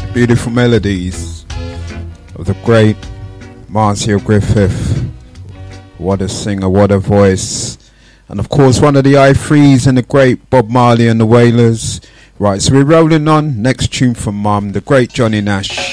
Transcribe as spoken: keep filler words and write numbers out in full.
Beautiful melodies of the great Marcia Griffith. What a singer, what a voice. And of course one of the I threes and the great Bob Marley and the Wailers. Right, so we're rolling on. Next tune from Mum, the great Johnny Nash.